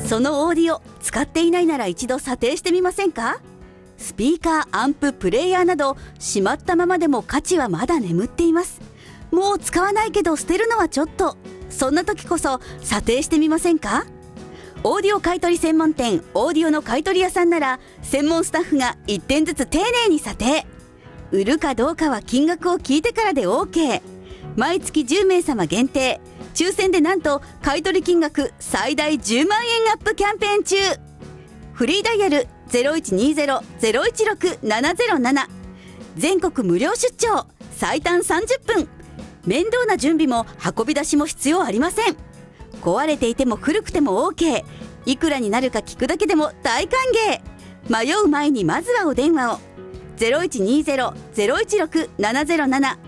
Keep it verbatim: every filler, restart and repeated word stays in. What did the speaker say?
そのオーディオ使っていないなら一度査定してみませんか？スピーカー、アンプ、プレイヤーなどしまったままでも価値はまだ眠っています。もう使わないけど捨てるのはちょっと、そんな時こそ査定してみませんか？オーディオ買取専門店オーディオの買取屋さんなら専門スタッフがいってんずつ丁寧に査定。売るかどうかは金額を聞いてからで オーケー。 毎月じゅうめいさま限定、抽選でなんと買取金額最大じゅうまんえんアップキャンペーン中。フリーダイヤル ゼロいちにゼロ ゼロいちろく ななゼロなな、 全国無料出張、最短さんじゅっぷん。面倒な準備も運び出しも必要ありません。壊れていても古くても オーケー。 いくらになるか聞くだけでも大歓迎。迷う前にまずはお電話を。ゼロいちにゼロ ゼロいちろく ななゼロなな